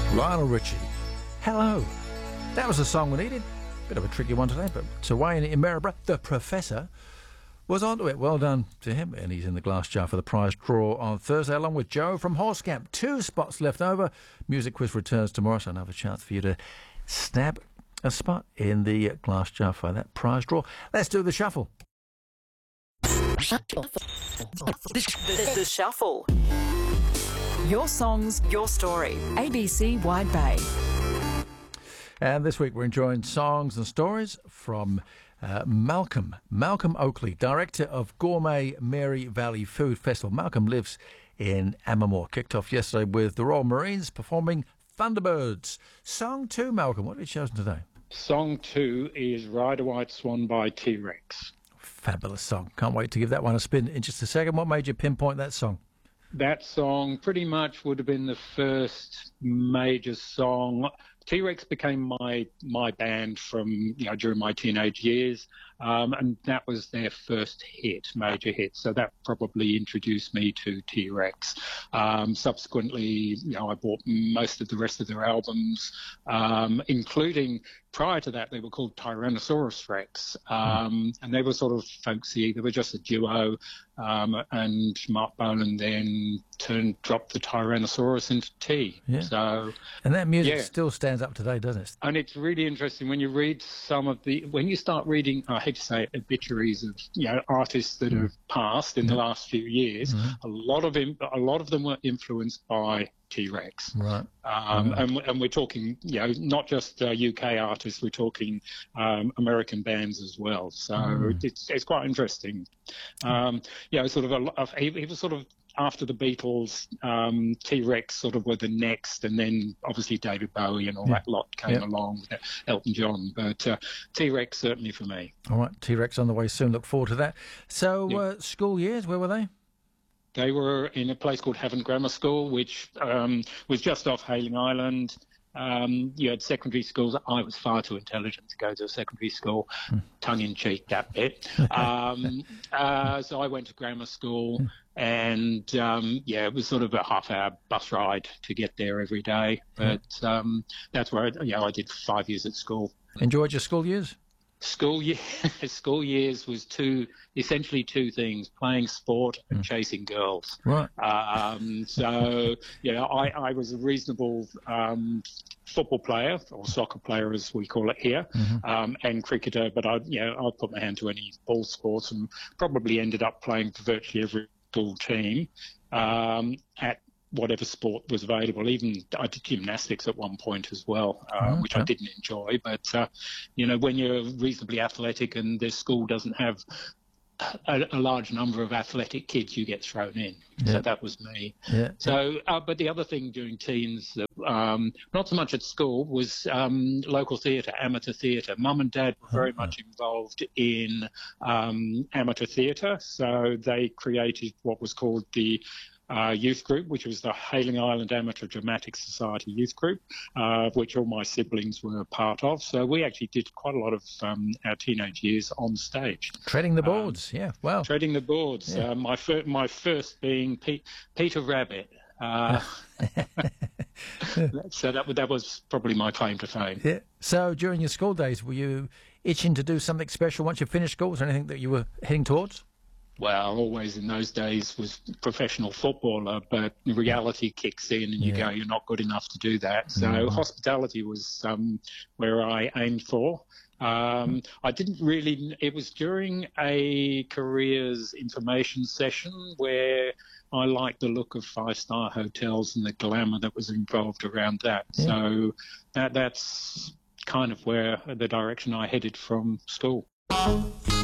Lionel Richie. Hello. That was the song we needed. Bit of a tricky one today, but to Wayne in Maryborough, the Professor, was onto it. Well done to him, and he's in the glass jar for the prize draw on Thursday, along with Joe from Horsecamp. 2 spots left over. Music quiz returns tomorrow, so another chance for you to snap a spot in the glass jar for that prize draw. Let's do the shuffle. The Shuffle. Your songs, your story. ABC Wide Bay. And this week we're enjoying songs and stories from Malcolm Oakley, director of Gourmet Mary Valley Food Festival. Malcolm lives in Ammermoor. Kicked off yesterday with the Royal Marines performing Thunderbirds. Song 2, Malcolm, what have you chosen today? Song 2 is Ride a White Swan by T-Rex. Fabulous song. Can't wait to give that one a spin in just a second. What made you pinpoint that song? That song pretty much would have been the first major song. T-Rex became my band from, during my teenage years, and that was their first major hit. So that probably introduced me to T-Rex. Subsequently, I bought most of the rest of their albums, including, prior to that, they were called Tyrannosaurus Rex, and they were sort of folksy. They were just a duo, and Mark Bolan then dropped the Tyrannosaurus into T. Yeah. So, and that music still stands up today, doesn't it? And it's really interesting when you read when you start reading, I hate to say it, obituaries of artists that have passed in the last few years. A lot of them were influenced by T-Rex. Right. And we're talking, not just UK artists, we're talking American bands as well. So it's quite interesting. He was sort of, after the Beatles, T-Rex sort of were the next, and then obviously David Bowie and all that lot came along with Elton John. But T-Rex certainly for me. All right, T-Rex on the way soon. Look forward to that. So school years, where were they? They were in a place called Havant Grammar School, which was just off Hayling Island. You had secondary schools. I was far too intelligent to go to a secondary school, tongue-in-cheek, that bit. So I went to grammar school, and, it was sort of a half-hour bus ride to get there every day. But that's where, I did 5 years at school. Enjoyed your school years? School years was essentially two things: playing sport and chasing girls. Right. I was a reasonable football player, or soccer player as we call it here, and cricketer. But I'd put my hand to any ball sports, and probably ended up playing for virtually every full team at whatever sport was available. Even I did gymnastics at one point as well, which I didn't enjoy. But, when you're reasonably athletic and the school doesn't have a large number of athletic kids, you get thrown in. Yeah. So that was me. Yeah. So, but the other thing during teens, not so much at school, was local theatre, amateur theatre. Mum and Dad were very much involved in amateur theatre. So they created what was called the youth group, which was the Hayling Island Amateur Dramatic Society youth group, which all my siblings were part of. So we actually did quite a lot of our teenage years on stage. Treading the boards, wow. Treading the boards. Yeah. My first being Peter Rabbit. So that was probably my claim to fame. Yeah. So during your school days, were you itching to do something special once you finished school? Was there anything that you were heading towards? Well, always in those days was professional footballer, but reality kicks in and you go, you're not good enough to do that. So hospitality was where I aimed for. I didn't really, it was during a careers information session where I liked the look of five-star hotels and the glamour that was involved around that. Yeah. So that's kind of where the direction I headed from school.